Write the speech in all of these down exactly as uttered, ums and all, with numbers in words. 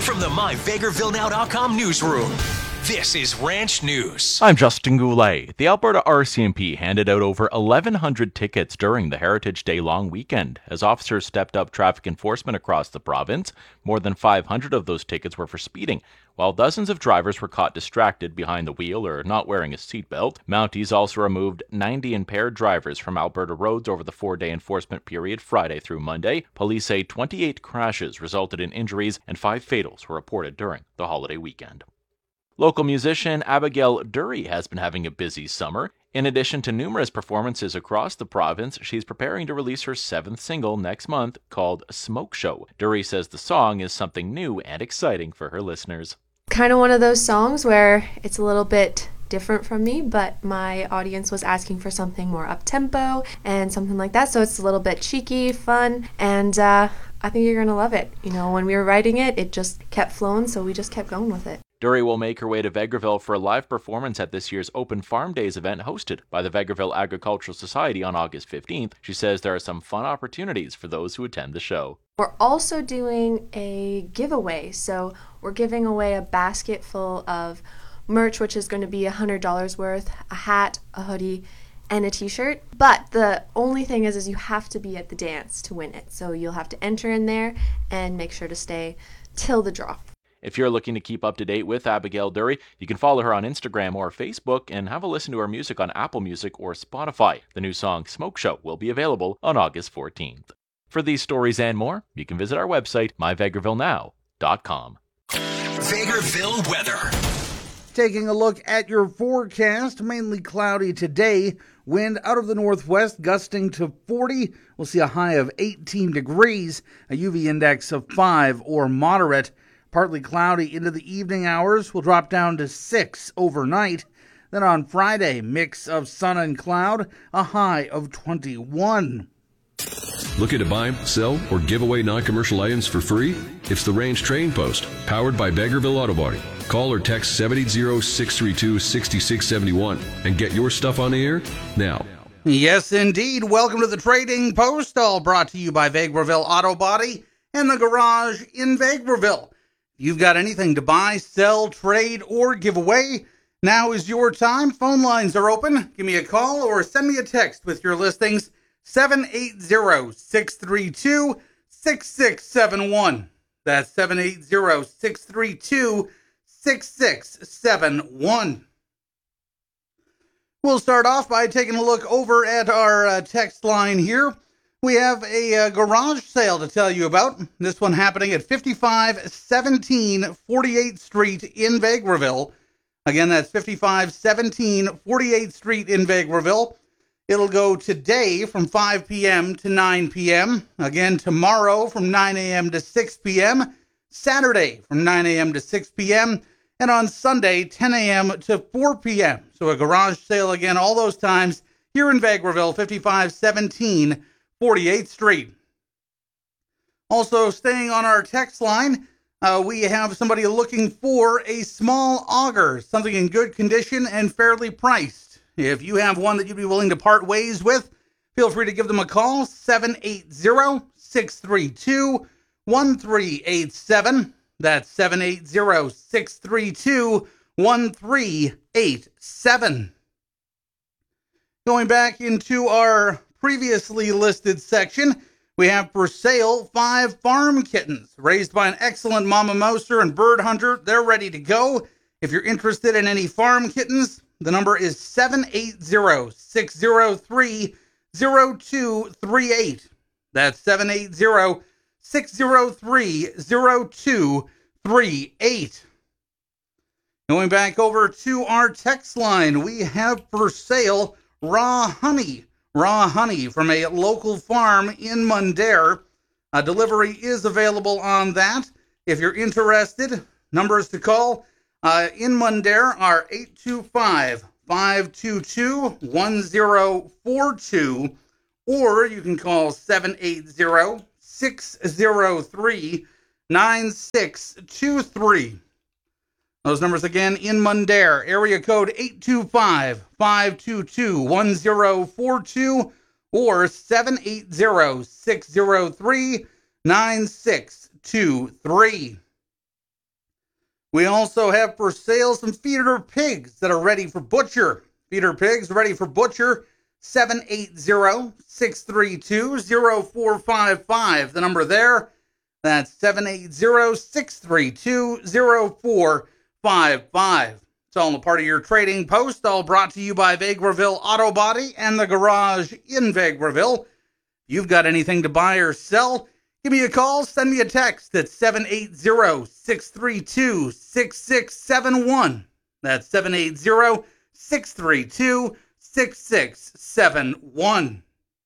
From the my vegreville now dot com newsroom, this is Ranch News. I'm Justin Goulet. The Alberta R C M P handed out over eleven hundred tickets during the Heritage Day long weekend as officers stepped up traffic enforcement across the province. More than five hundred of those tickets were for speeding, while dozens of drivers were caught distracted behind the wheel or not wearing a seatbelt. Mounties also removed ninety impaired drivers from Alberta roads over the four-day enforcement period Friday through Monday. Police say twenty-eight crashes resulted in injuries and five fatals were reported during the holiday weekend. Local musician Abigail Dury has been having a busy summer. In addition to numerous performances across the province, she's preparing to release her seventh single next month called Smoke Show. Dury says the song is something new and exciting for her listeners. Kind of one of those songs where it's a little bit different from me, but my audience was asking for something more up-tempo and something like that, so it's a little bit cheeky, fun, and uh, I think you're going to love it. You know, when we were writing it, it just kept flowing, so we just kept going with it. Dury will make her way to Vegreville for a live performance at this year's Open Farm Days event hosted by the Vegreville Agricultural Society on August fifteenth. She says there are some fun opportunities for those who attend the show. We're also doing a giveaway, so we're giving away a basket full of merch, which is going to be one hundred dollars worth, a hat, a hoodie, and a t-shirt. But the only thing is, is you have to be at the dance to win it. So you'll have to enter in there and make sure to stay till the draw. If you're looking to keep up to date with Abigail Dury, you can follow her on Instagram or Facebook and have a listen to her music on Apple Music or Spotify. The new song Smoke Show will be available on August fourteenth. For these stories and more, you can visit our website, my vegreville now dot com. Vegreville weather. Taking a look at your forecast, mainly cloudy today. Wind out of the northwest gusting to forty. We'll see a high of eighteen degrees, a U V index of five or moderate. Partly cloudy into the evening hours. Will drop down to six overnight. Then on Friday, mix of sun and cloud, a high of twenty-one. Looking to buy, sell, or give away non-commercial items for free? It's the Range Trading Post, powered by Vegreville Auto Body. Call or text seven eight zero, six three two, six six seven one and get your stuff on the air now. Yes, indeed. Welcome to the Trading Post, all brought to you by Vegreville Auto Body and the Garage in Vegreville. If you've got anything to buy, sell, trade, or give away, now is your time. Phone lines are open. Give me a call or send me a text with your listings. seven eight zero, six three two, six six seven one. That's seven eight zero, six three two, six six seven one. We'll start off by taking a look over at our uh, text line here. We have a uh, garage sale to tell you about. This one happening at fifty-five seventeen forty-eighth Street in Vegreville. Again, that's fifty-five seventeen forty-eighth Street in Vegreville. It'll go today from five p.m. to nine p.m. Again, tomorrow from nine a.m. to six p.m. Saturday from nine a.m. to six p.m. And on Sunday, ten a.m. to four p.m. So a garage sale again, all those times here in Vegreville, fifty-five seventeen forty-eighth Street. Also, staying on our text line, uh, we have somebody looking for a small auger, something in good condition and fairly priced. If you have one that you'd be willing to part ways with, feel free to give them a call, seven eight zero, six three two, one three eight seven. That's seven eight zero, six three two, one three eight seven. Going back into our previously listed section, we have for sale five farm kittens raised by an excellent mama mouser and bird hunter. They're ready to go. If you're interested in any farm kittens, the number is seven eight zero, six zero three, zero two three eight. That's seven eight zero, six zero three, zero two three eight. Going back over to our text line, we have for sale raw honey. Raw honey from a local farm in Mundare. A delivery is available on that. If you're interested, numbers to call uh, in Mundare are eight two five, five two two, one zero four two, or you can call seven eight zero, six zero three, nine six two three. Those numbers again in Mundare, area code eight two five, five two two, one zero four two or seven eight zero, six zero three, nine six two three. We also have for sale some feeder pigs that are ready for butcher. Feeder pigs ready for butcher, seven eight zero, six three two, zero four five five. The number there, that's seven eight zero, six three two, zero four five five. It's all a part of your trading post, all brought to you by Vegreville Auto Body and the Garage in Vegreville. If you've got anything to buy or sell, give me a call, send me a text at seven eight zero, six three two, six six seven one. That's seven eight zero, six three two, six six seven one.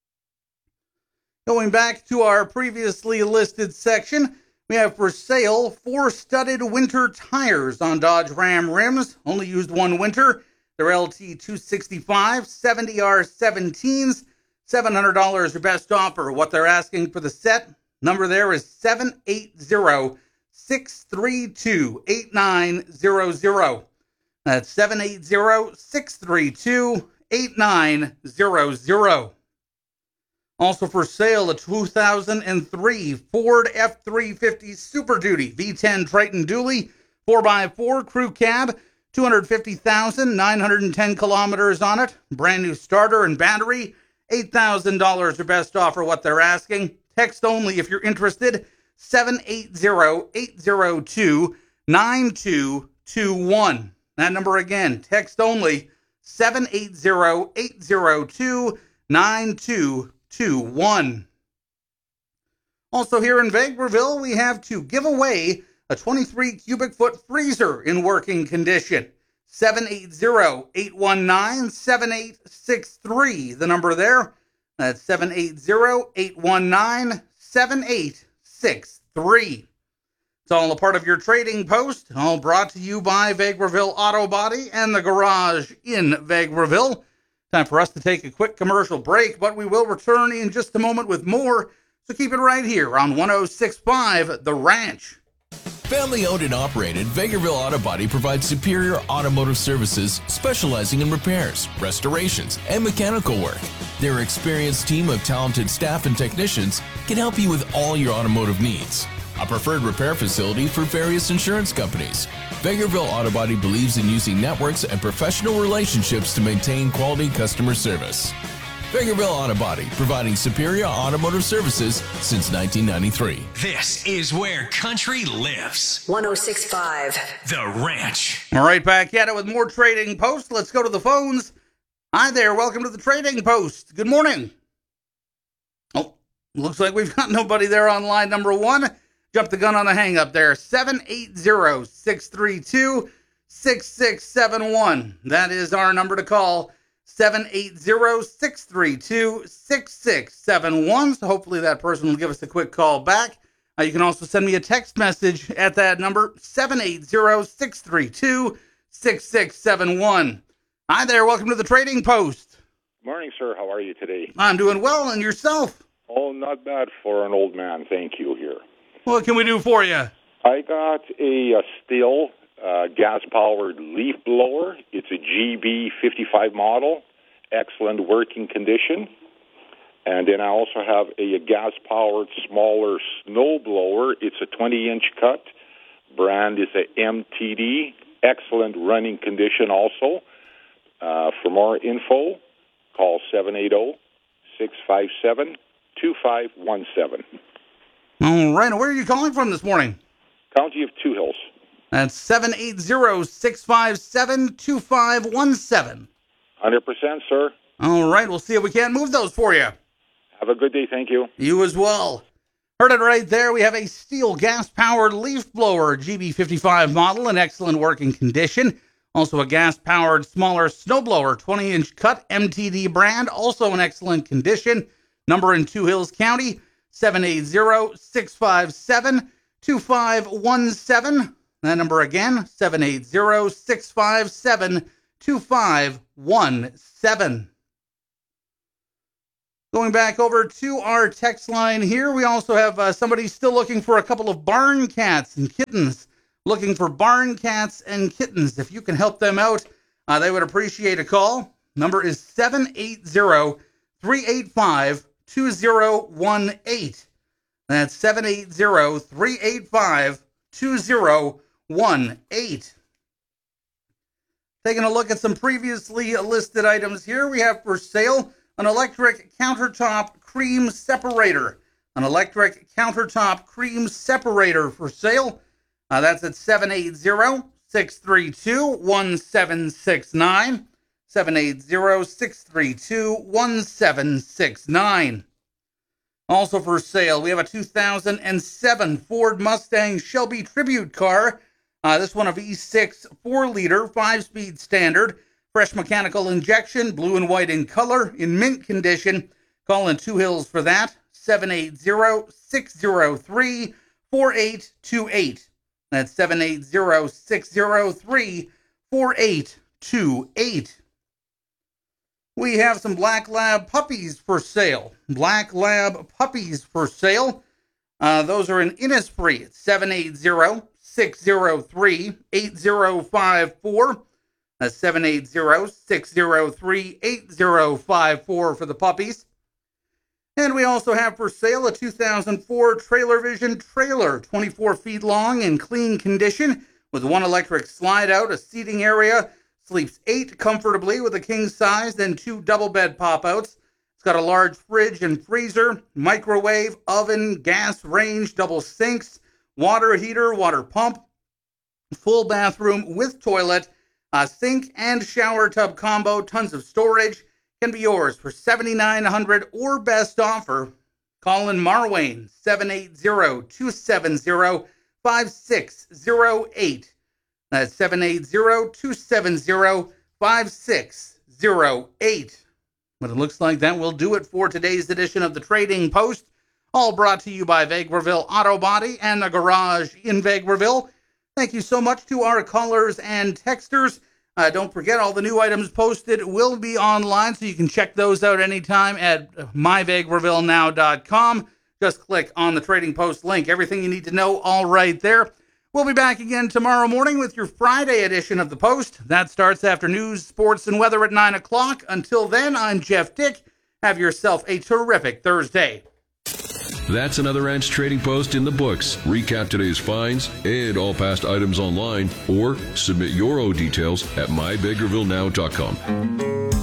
Going back to our previously listed section, we have for sale four studded winter tires on Dodge Ram rims. Only used one winter. They're L T two sixty-five, seventy R seventeens, seven hundred dollars your best offer. What they're asking for the set, number there is seven eight zero, six three two, eight nine zero zero. That's seven eight zero, six three two, eight nine zero zero. Also for sale, a two thousand three Ford F three fifty Super Duty V ten Triton Dually four by four crew cab, two hundred fifty thousand nine hundred ten kilometers on it, brand new starter and battery, eight thousand dollars your best offer. What they're asking, text only if you're interested, seven eight zero, eight zero two, nine two two one. That number again, text only, seven eight zero, eight zero two, nine two two one. Also here in Vegreville, we have to give away a twenty-three cubic foot freezer in working condition. seven eight zero, eight one nine, seven eight six three. The number there, that's seven eight zero, eight one nine, seven eight six three. It's all a part of your trading post, all brought to you by Vegreville Auto Body and the Garage in Vegreville. Time for us to take a quick commercial break, but we will return in just a moment with more, so keep it right here on one oh six point five The Ranch. Family owned and operated, Vegreville Auto Body provides superior automotive services specializing in repairs, restorations, and mechanical work. Their experienced team of talented staff and technicians can help you with all your automotive needs. A preferred repair facility for various insurance companies. Vegreville Auto Body believes in using networks and professional relationships to maintain quality customer service. Vegreville Auto Body, providing superior automotive services since nineteen ninety-three. This is where country lives. one oh six point five The Ranch. All right, back at it with more Trading Post. Let's go to the phones. Hi there, welcome to the Trading Post. Good morning. Oh, looks like we've got nobody there on line number one. Jump the gun on the hang up there. seven eight zero, six three two, six six seven one. That is our number to call. seven eight zero, six three two, six six seven one. So hopefully that person will give us a quick call back. Uh, you can also send me a text message at that number, seven eight zero, six three two, six six seven one. Hi there, welcome to the Trading Post. Morning, sir. How are you today? I'm doing well, and yourself? Oh, not bad for an old man. Thank you here. What can we do for you? I got a, a Stihl uh, gas-powered leaf blower. It's a G B fifty-five model, excellent working condition. And then I also have a, a gas-powered smaller snow blower. It's a twenty-inch cut. Brand is a M T D, excellent running condition also. Uh, for more info, call seven eight zero, six five seven, two five one seven. All right, where are you calling from this morning? County of Two Hills. That's seven eight zero, six five seven, two five one seven. one hundred percent, sir. All right, we'll see if we can't move those for you. Have a good day. Thank you. You as well. Heard it right there. We have a Stihl gas-powered leaf blower, G B fifty-five model, in excellent working condition. Also a gas-powered smaller snowblower, twenty-inch cut, M T D brand, also in excellent condition. Number in Two Hills County, seven eight zero, six five seven, two five one seven. That number again, seven eight zero, six five seven, two five one seven. Going back over to our text line here, we also have uh, somebody still looking for a couple of barn cats and kittens. Looking for barn cats and kittens. If you can help them out, uh, they would appreciate a call. Number is seven eight zero, three eight five, two zero one eight. That's seven eight zero, three eight five, two zero one eight. Taking a look at some previously listed items here, we have for sale an electric countertop cream separator. An electric countertop cream separator for sale. Uh, that's at seven eight zero, six three two, one seven six nine. seven eight zero, six three two, one seven six nine. Also for sale, we have a two thousand seven Ford Mustang Shelby Tribute car. Uh, this one a V six four liter, five speed standard. Fresh mechanical injection, blue and white in color, in mint condition. Call in Two Hills for that. seven eight zero, six zero three, four eight two eight. That's seven eight zero, six zero three, four eight two eight. We have some Black Lab puppies for sale. Black Lab puppies for sale. Uh, those are in Innisfree. It's seven eight zero, six zero three, eight zero five four. That's seven eight zero, six zero three, eight zero five four for the puppies. And we also have for sale a two thousand four Trailer Vision trailer, twenty-four feet long in clean condition, with one electric slide out, a seating area, sleeps eight comfortably with a king size, then two double bed pop-outs. It's got a large fridge and freezer, microwave, oven, gas range, double sinks, water heater, water pump, full bathroom with toilet, a sink and shower tub combo, tons of storage. Can be yours for seven thousand nine hundred dollars or best offer. Call in Marwayne, seven eight zero, two seven zero, five six zero eight. That's seven eight zero, two seven zero, five six zero eight. But it looks like that will do it for today's edition of the Trading Post. All brought to you by Vegreville Auto Body and the Garage in Vegreville. Thank you so much to our callers and texters. Uh, don't forget, all the new items posted will be online, so you can check those out anytime at my vegreville now dot com. Just click on the Trading Post link. Everything you need to know all right there. We'll be back again tomorrow morning with your Friday edition of the Post. That starts after news, sports, and weather at nine o'clock. Until then, I'm Jeff Dick. Have yourself a terrific Thursday. That's another Ranch Trading Post in the books. Recap today's finds and all past items online, or submit your own details at my vegreville now dot com.